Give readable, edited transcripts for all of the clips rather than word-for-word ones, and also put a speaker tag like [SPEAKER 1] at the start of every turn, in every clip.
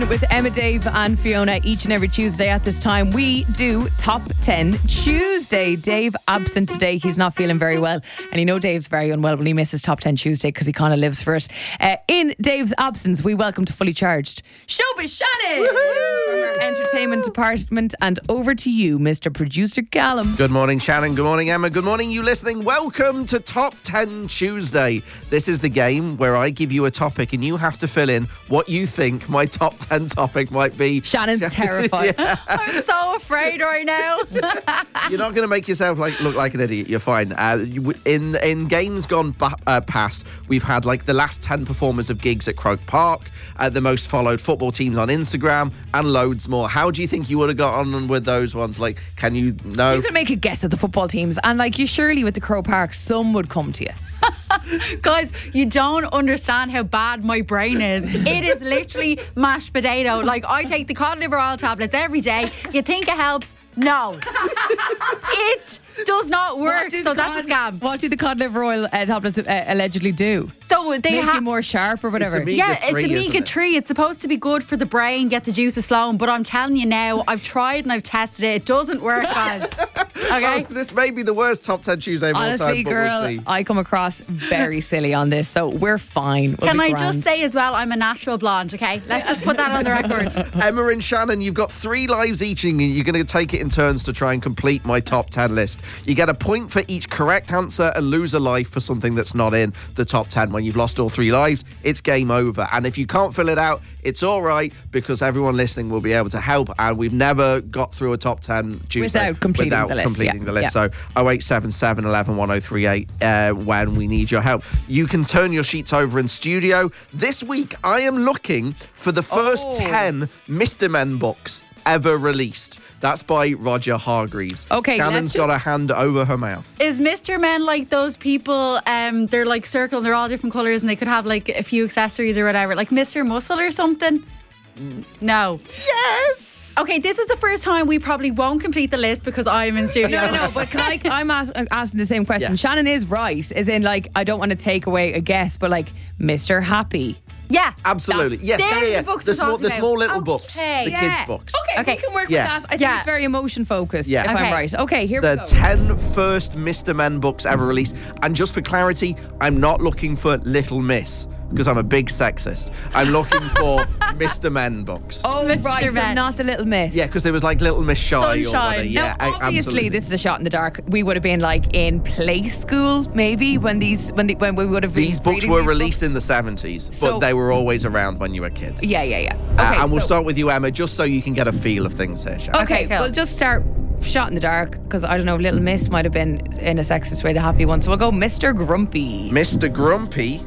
[SPEAKER 1] on with Emma, Dave and Fiona each and every Tuesday at this time. We do Top 10 Tuesday. Dave absent today. He's not feeling very well. And you know Dave's very unwell when he misses Top 10 Tuesday because he kind of lives for it. In Dave's absence, we welcome to Fully Charged Showbiz Shannon from our entertainment department. And over to you, Mr. Producer Callum.
[SPEAKER 2] Good morning, Shannon. Good morning, Emma. Good morning, you listening. Welcome to Top 10 Tuesday. This is the game where I give you a topic and you have to fill in what you think my top 10 topic might be.
[SPEAKER 1] Shannon's terrified.
[SPEAKER 3] I'm so afraid right now.
[SPEAKER 2] You're not going to make yourself look like an idiot. You're fine. In games gone past, we've had like the last 10 performers of gigs at Croke Park, the most followed football teams on Instagram, and loads more. How do you think you would have got on with those ones? Like, can you know?
[SPEAKER 1] You could make a guess at the football teams, and like you surely with the Croke Park, some would come to you.
[SPEAKER 3] Guys, you don't understand how bad my brain is. It is literally mashed potato. Like, I take the cod liver oil tablets every day. You think it helps? No. It does not work. So that's a scam.
[SPEAKER 1] What do the cod liver oil tablets allegedly do?
[SPEAKER 3] So they
[SPEAKER 1] make you more sharp or whatever.
[SPEAKER 2] It's
[SPEAKER 3] omega-3. It's supposed to be good for the brain, get the juices flowing. But I'm telling you now, I've tried and I've tested it. It doesn't work, guys. Okay.
[SPEAKER 2] This may be the worst Top 10 Tuesday of all time.
[SPEAKER 1] Honestly, girl,
[SPEAKER 2] we'll see.
[SPEAKER 1] I come across very silly on this, so we're fine.
[SPEAKER 3] Can I just say as well, I'm a natural blonde, okay? Let's just put that on the record.
[SPEAKER 2] Emma and Shannon, you've got 3 lives each and you're going to take it in turns to try and complete my top 10 list. You get a point for each correct answer and lose a life for something that's not in the top 10. When you've lost all 3 lives, it's game over. And if you can't fill it out, it's all right because everyone listening will be able to help. And we've never got through a top 10 Tuesday
[SPEAKER 1] without completing the list.
[SPEAKER 2] So 0877 11 1038 when we need your help. You can turn your sheets over in studio. This week, I am looking for the first 10 Mr. Men books ever released. That's by Roger Hargreaves.
[SPEAKER 1] Okay,
[SPEAKER 2] Shannon's got a hand over her mouth.
[SPEAKER 3] Is Mr. Men like those people, they're like circle, they're all different colours and they could have like a few accessories or whatever, like Mr. Muscle or something? No.
[SPEAKER 2] Yes!
[SPEAKER 3] Okay, this is the first time we probably won't complete the list because I'm in studio.
[SPEAKER 1] No, but I'm asking the same question. Yeah. Shannon is right, as in like, I don't want to take away a guess, but like Mr. Happy.
[SPEAKER 3] Yeah,
[SPEAKER 2] absolutely. Yes,
[SPEAKER 3] the books
[SPEAKER 2] the small little books, the kids' books.
[SPEAKER 1] Okay, we can work with that. I think it's very emotion focused. If I'm right. Okay, here we go.
[SPEAKER 2] The 10 first Mr. Men books ever released, and just for clarity, I'm not looking for Little Miss because I'm a big sexist. I'm looking for Mr. Men books.
[SPEAKER 1] Oh,
[SPEAKER 3] Mr.
[SPEAKER 1] right, so
[SPEAKER 3] Men.
[SPEAKER 1] not the Little Miss.
[SPEAKER 2] Yeah, because there was like Little Miss Shy
[SPEAKER 3] Sunshine.
[SPEAKER 2] or whatever. Yeah,
[SPEAKER 1] now, obviously,
[SPEAKER 2] absolutely.
[SPEAKER 1] this is a shot in the dark. We would have been like in play school, maybe when we would have.
[SPEAKER 2] These books were released in the 70s, but they were always around when you were kids.
[SPEAKER 1] Yeah. Okay,
[SPEAKER 2] and we'll start with you, Emma, just so you can get a feel of things here, Shannon.
[SPEAKER 1] Okay,
[SPEAKER 3] cool.
[SPEAKER 1] We'll just start shot in the dark because I don't know, Little Miss might have been in a sexist way the happy one. So we'll go Mr. Grumpy.
[SPEAKER 2] Mr. Grumpy.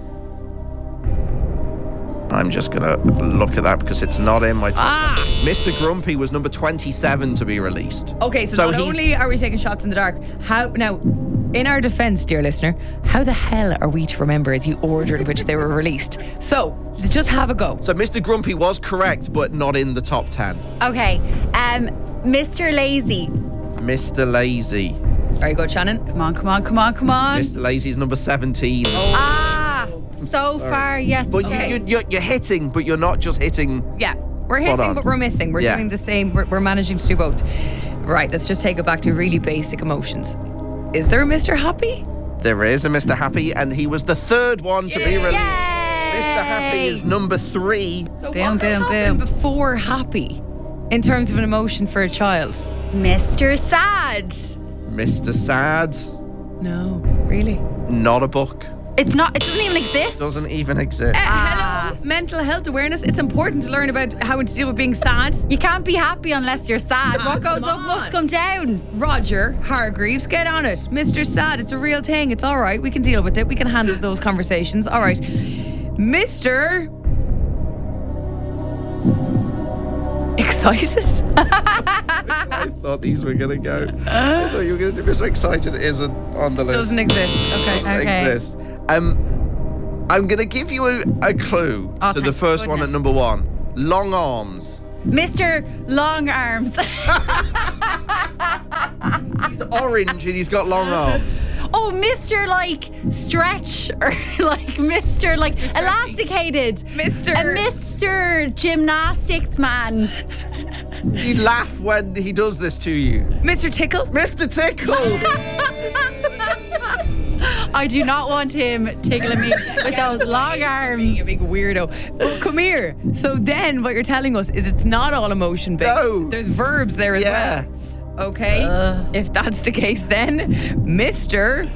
[SPEAKER 2] I'm just going to look at that because it's not in my top 10. Mr. Grumpy was number 27 to be released.
[SPEAKER 1] Okay, so not only are we taking shots in the dark, now, in our defence, dear listener, how the hell are we to remember the order in which they were released? So, just have a go.
[SPEAKER 2] So Mr. Grumpy was correct, but not in the top 10.
[SPEAKER 3] Okay, Mr. Lazy.
[SPEAKER 2] Mr. Lazy.
[SPEAKER 1] Very good, Shannon.
[SPEAKER 3] Come on.
[SPEAKER 2] Mr. Lazy is number 17.
[SPEAKER 3] So far, yes.
[SPEAKER 2] But you're hitting, but you're not just hitting.
[SPEAKER 1] Yeah, we're hitting, but we're missing. We're doing the same. We're managing to do both. Right, let's just take it back to really basic emotions. Is there a Mr. Happy?
[SPEAKER 2] There is a Mr. Happy, and he was the third one to be released. Mr. Happy is number 3.
[SPEAKER 1] So what happened before Happy in terms of an emotion for a child?
[SPEAKER 3] Mr. Sad.
[SPEAKER 2] Mr. Sad.
[SPEAKER 1] No, really?
[SPEAKER 2] Not a book.
[SPEAKER 3] It's not. It doesn't even exist.
[SPEAKER 2] Doesn't even exist.
[SPEAKER 1] Hello, mental health awareness. It's important to learn about how to deal with being sad.
[SPEAKER 3] You can't be happy unless you're sad. What goes up must come down.
[SPEAKER 1] Roger Hargreaves, get on it. Mr. Sad, it's a real thing. It's all right. We can deal with it. We can handle those conversations. All right. Mr. Excited?
[SPEAKER 2] I thought these were going to go. I thought you were going to do Mr. Excited. Isn't on the list.
[SPEAKER 1] Doesn't exist. Okay.
[SPEAKER 2] Doesn't exist. I'm going to give you a clue to the first one at number 1. Long arms.
[SPEAKER 3] Mr. Long Arms.
[SPEAKER 2] He's orange and he's got long arms.
[SPEAKER 3] Oh, Mr. like stretch or like Mr. like elasticated.
[SPEAKER 1] Mr.
[SPEAKER 3] A Mr. Gymnastics man.
[SPEAKER 2] You laugh when he does this to you.
[SPEAKER 1] Mr. Tickle?
[SPEAKER 2] Mr. Tickle!
[SPEAKER 3] I do not want him tickling me with those long arms.
[SPEAKER 1] You big weirdo. Well, come here. So then what you're telling us is it's not all emotion based.
[SPEAKER 2] No.
[SPEAKER 1] There's verbs there as
[SPEAKER 2] Yeah.
[SPEAKER 1] well. Okay. If that's the case, then Mr.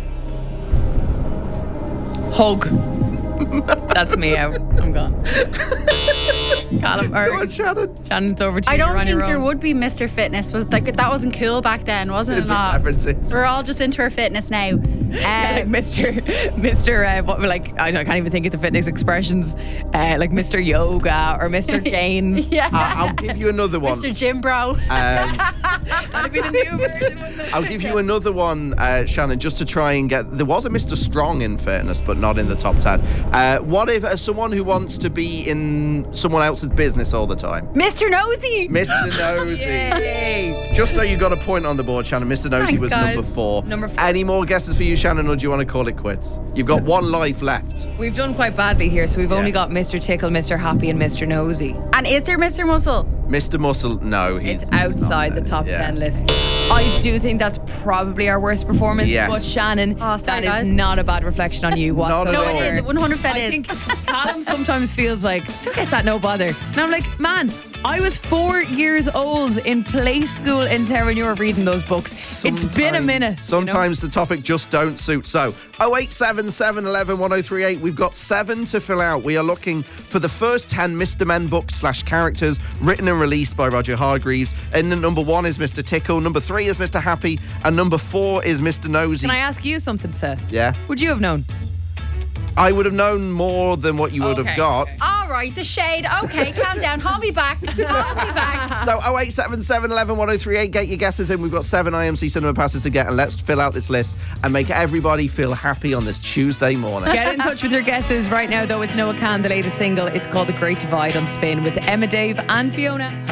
[SPEAKER 1] Hug. That's me out. I'm gone. Callum,
[SPEAKER 2] Go on, Shannon.
[SPEAKER 1] Shannon, it's over to you.
[SPEAKER 3] I don't
[SPEAKER 1] You're on
[SPEAKER 3] think
[SPEAKER 1] your
[SPEAKER 3] there
[SPEAKER 1] own.
[SPEAKER 3] would be Mr. Fitness. Was like that wasn't cool back then, wasn't it?
[SPEAKER 2] The
[SPEAKER 3] Not?
[SPEAKER 2] differences.
[SPEAKER 3] We're all just into our fitness now.
[SPEAKER 1] Like Mr. What, like I can't even think of the fitness expressions. Like Mr. Yoga or Mr. Gains.
[SPEAKER 3] Yeah.
[SPEAKER 2] I'll give you another one.
[SPEAKER 3] Mr. Jim Bro.
[SPEAKER 1] That'd be the new version, wouldn't it?
[SPEAKER 2] I'll give you another one, Shannon, just to try and get... There was a Mr. Strong in fairness, but not in the top 10. What if someone who wants to be in someone else's business all the time?
[SPEAKER 3] Mr. Nosy.
[SPEAKER 2] Mr. Nosy.
[SPEAKER 1] Yay.
[SPEAKER 2] Just so you got a point on the board, Shannon. Mr. Nosy
[SPEAKER 1] Thanks,
[SPEAKER 2] was
[SPEAKER 1] guys.
[SPEAKER 2] number 4.
[SPEAKER 1] Number 4.
[SPEAKER 2] Any more guesses for you, Shannon, or do you want to call it quits? You've got one life left.
[SPEAKER 1] We've done quite badly here, so we've only
[SPEAKER 2] Yeah.
[SPEAKER 1] got Mr. Tickle, Mr. Happy, and Mr. Nosy.
[SPEAKER 3] And is there Mr. Muscle?
[SPEAKER 2] Mr. Muscle, no, he's
[SPEAKER 1] It's
[SPEAKER 2] not
[SPEAKER 1] outside
[SPEAKER 2] there.
[SPEAKER 1] the top
[SPEAKER 2] Yeah.
[SPEAKER 1] 10 list. I do think that's probably our worst performance,
[SPEAKER 2] Yes.
[SPEAKER 1] but Shannon,
[SPEAKER 3] Oh, sorry,
[SPEAKER 1] that is
[SPEAKER 3] guys.
[SPEAKER 1] not a bad reflection on you
[SPEAKER 2] Not
[SPEAKER 1] whatsoever.
[SPEAKER 2] at
[SPEAKER 3] No,
[SPEAKER 2] all.
[SPEAKER 3] it is. It 100%
[SPEAKER 1] I
[SPEAKER 3] is.
[SPEAKER 1] think Callum sometimes feels like, don't get that, no bother. And I'm like, man, I was 4 years old in play school in Terranure reading those books. It's been a minute. you know?
[SPEAKER 2] Sometimes the topic just don't suit. So 0877 11 1038. We've got 7 to fill out. We are looking for the first 10 Mr. Men books / characters written and released by Roger Hargreaves. And number 1 is Mr. Tickle. Number 3 is Mr. Happy. And number 4 is Mr. Nosy.
[SPEAKER 1] Can I ask you something, sir?
[SPEAKER 2] Yeah.
[SPEAKER 1] Would you have known?
[SPEAKER 2] I would have known more than what you would
[SPEAKER 1] Okay,
[SPEAKER 2] have got.
[SPEAKER 1] okay.
[SPEAKER 3] All right, the shade. Okay, calm down. Hold me back. Hold me back.
[SPEAKER 2] So 0877 11 1038. Get your guesses in. We've got 7 IMC cinema passes to get, and let's fill out this list and make everybody feel happy on this Tuesday morning.
[SPEAKER 1] Get in touch with your guesses right now, though. It's Noah Khan, the latest single. It's called The Great Divide on Spin with Emma, Dave, and Fiona.